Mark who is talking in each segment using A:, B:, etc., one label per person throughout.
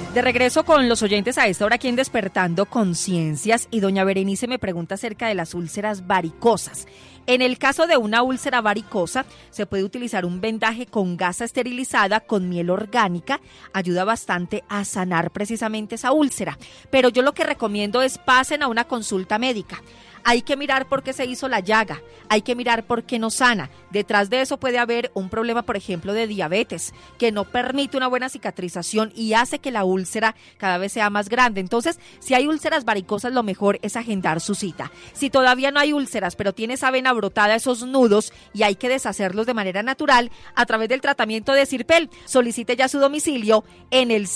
A: De regreso con los oyentes a esta hora aquí en Despertando Conciencias, y doña Berenice me pregunta acerca de las úlceras varicosas. En el caso de una úlcera varicosa, se puede utilizar un vendaje con gasa esterilizada con miel orgánica, ayuda bastante a sanar precisamente esa úlcera. Pero yo lo que recomiendo es pasen a una consulta médica. Hay que mirar por qué se hizo la llaga, hay que mirar por qué no sana. Detrás de eso puede haber un problema, por ejemplo, de diabetes, que no permite una buena cicatrización y hace que la úlcera cada vez sea más grande. Entonces, si hay úlceras varicosas, lo mejor es agendar su cita. Si todavía no hay úlceras, pero tiene esa vena brotada, esos nudos, y hay que deshacerlos de manera natural a través del tratamiento de Zirpel, solicite ya su domicilio en el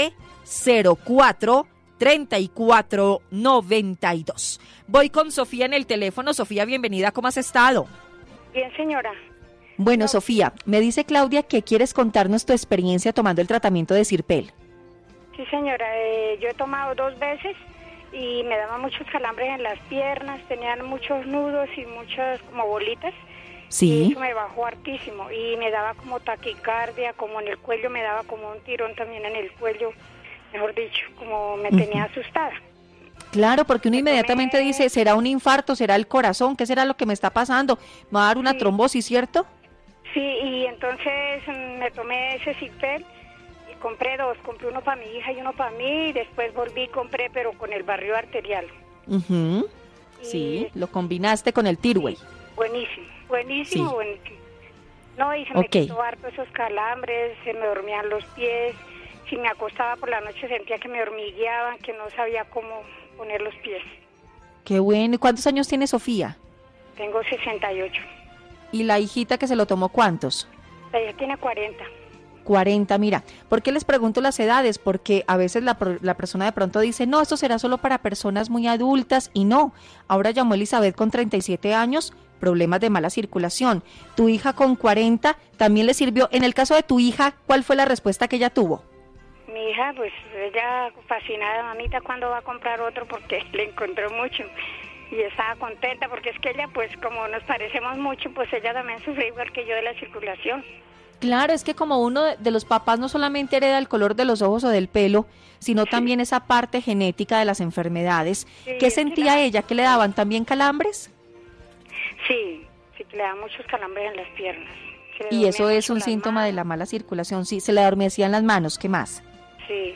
A: 704-3492. Voy con Sofía en el teléfono. Sofía, bienvenida, ¿cómo has estado?
B: Bien, señora.
A: Bueno, no. Sofía, me dice Claudia que quieres contarnos tu experiencia tomando el tratamiento de Zirpel.
B: Sí, señora, yo he tomado 2 veces y me daban muchos calambres en las piernas, tenían muchos nudos y muchas como bolitas.
A: Sí.
B: Y eso me bajó hartísimo y me daba como taquicardia, como en el cuello, me daba como un tirón también en el cuello, mejor dicho, como me tenía asustada.
A: Claro, porque uno inmediatamente dice, ¿será un infarto? ¿Será el corazón? ¿Qué será lo que me está pasando? ¿Me va a dar una trombosis, cierto?
B: Sí, y entonces me tomé ese Zirpel y compré 2, compré uno para mi hija y uno para mí, y después volví y compré, pero con el barrido arterial.
A: Sí, lo combinaste con el Tirway.
B: Buenísimo. No, y se me quitó harto esos calambres, se me dormían los pies, si me acostaba por la noche sentía que me hormigueaban, que no sabía cómo poner los pies.
A: Qué bueno. ¿Y cuántos años tiene Sofía?
B: Tengo 68.
A: ¿Y la hijita que se lo tomó cuántos?
B: Ella tiene 40.
A: 40, mira, ¿por qué les pregunto las edades? Porque a veces la persona de pronto dice, no, esto será solo para personas muy adultas, y no. Ahora llamó Elizabeth con 37 años, problemas de mala circulación. Tu hija con 40 también le sirvió. En el caso de tu hija, ¿cuál fue la respuesta que ella tuvo?
B: Mi hija, pues ella fascinada, mamita, ¿cuándo va a comprar otro? Porque le encontró mucho y estaba contenta, porque es que ella, pues como nos parecemos mucho, pues ella también sufre igual que yo de la circulación.
A: Claro, es que como uno de los papás no solamente hereda el color de los ojos o del pelo, sino también esa parte genética de las enfermedades. Sí, ¿qué sentía ella? ¿Que le daban también calambres?
B: Sí, que le daban muchos calambres en las piernas.
A: Y eso es un síntoma de la mala circulación, sí, se le adormecían las manos, ¿qué más?
B: Sí,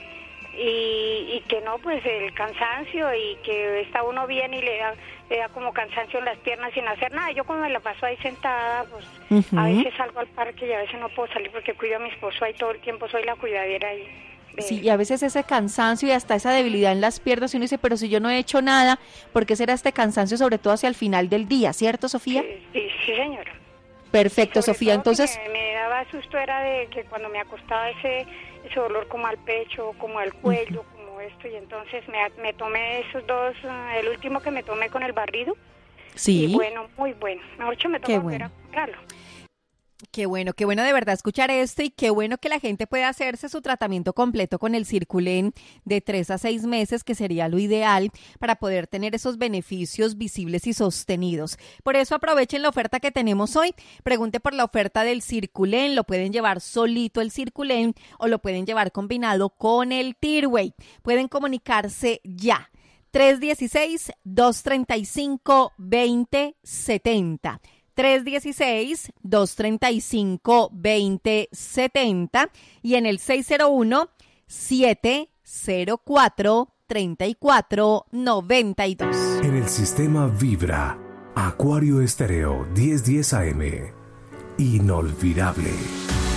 B: y que no, pues el cansancio, y que está uno bien y le da como cansancio en las piernas sin hacer nada. Yo como me la paso ahí sentada, pues a veces salgo al parque y a veces no puedo salir porque cuido a mi esposo ahí todo el tiempo, soy la cuidadera ahí.
A: Sí, y a veces ese cansancio y hasta esa debilidad en las piernas, y uno dice, pero si yo no he hecho nada, ¿por qué será este cansancio, sobre todo hacia el final del día, cierto, Sofía?
B: Sí, señora.
A: Perfecto, Sofía, entonces...
B: Me daba susto era de que cuando me acostaba ese dolor como al pecho, como al cuello, como esto, y entonces me tomé esos 2, el último que me tomé con el barrido.
A: Sí.
B: Y bueno, muy bueno. Mejor dicho, me tocó volver a comprarlo.
A: Qué bueno de verdad escuchar esto, y qué bueno que la gente pueda hacerse su tratamiento completo con el Circulen de 3 a 6 meses, que sería lo ideal para poder tener esos beneficios visibles y sostenidos. Por eso aprovechen la oferta que tenemos hoy. Pregunte por la oferta del Circulen. Lo pueden llevar solito el Circulen o lo pueden llevar combinado con el Tirway. Pueden comunicarse ya. 316-235-2070. 316-235-2070 y en el 601-704-3492.
C: En el sistema Vibra, Acuario Estéreo 1010 AM. Inolvidable.